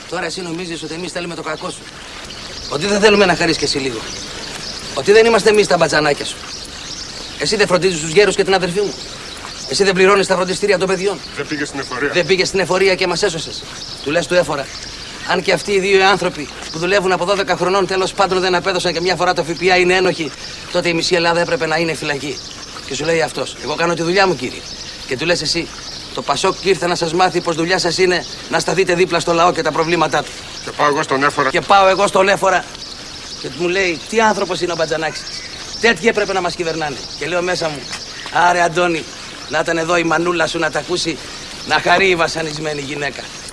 Τώρα εσύ νομίζεις ότι εμείς θέλουμε το κακό σου. Ότι δεν θέλουμε να χαρείς και εσύ λίγο. Ότι δεν είμαστε εμείς τα μπατζανάκια σου. Εσύ δεν φροντίζεις τους γέρους και την αδερφή μου. Εσύ δεν πληρώνεις τα φροντιστήρια των παιδιών. Δεν πήγες στην εφορία. Δεν πήγες στην εφορία και μας έσωσες. Του λες του έφορα. Αν και αυτοί οι δύο άνθρωποι που δουλεύουν από 12 χρονών τέλος πάντων δεν απέδωσαν και μια φορά το ΦΠΑ είναι ένοχοι, τότε η μισή Ελλάδα έπρεπε να είναι φυλακή. Και σου λέει αυτός, εγώ κάνω τη δουλειά μου κύριε. Και του λες εσύ, το Πασόκ ήρθε να σας μάθει πως δουλειά σας είναι να σταθείτε δίπλα στο λαό και τα προβλήματά του. Και πάω εγώ στον έφορα. Και πάω εγώ στον έφορα και μου λέει, τι άνθρωπος είναι ο Μπατζανάκης. Τέτοιοι έπρεπε να μας κυβερνάνε. Και λέω μέσα μου, άρε Αντώνη, να ήταν εδώ η μανούλα σου να τα ακούσει, να χαρεί η βασανισμένη γυναίκα.